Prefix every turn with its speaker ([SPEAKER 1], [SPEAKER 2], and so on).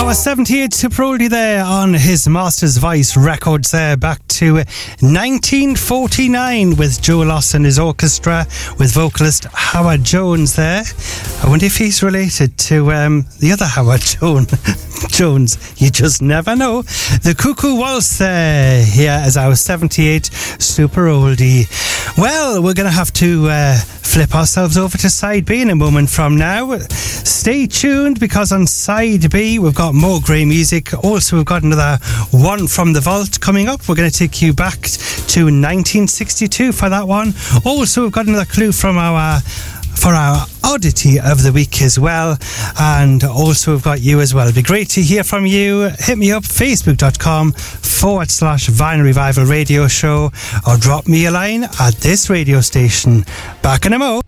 [SPEAKER 1] was 78 Super Oldie there on his Master's Voice records there, back to 1949 with Joe Loss and his orchestra with vocalist Howard Jones there. I wonder if he's related to the other Howard Jones. You just never know. The Cuckoo Waltz there here as our 78 Super Oldie. Well, we're going to have to flip ourselves over to side B in a moment from now. Stay tuned, because on side B we've got more grey music. Also, we've got another one from the vault coming up. We're going to take you back to 1962 for that one. Also, we've got another clue from our oddity of the week as well, and also we've got you as well. It'd be great to hear from you. Hit me up, facebook.com/Vinyl Revival Radio Show, or drop me a line at this radio station. Back in a mo.